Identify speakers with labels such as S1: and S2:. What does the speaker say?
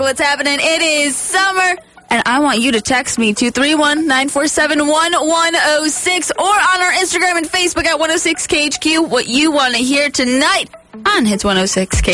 S1: what's happening. It is summer, and I want you to text me to 319471106 or on our Instagram and Facebook at 106KHQ what you want to hear tonight on Hits 106K.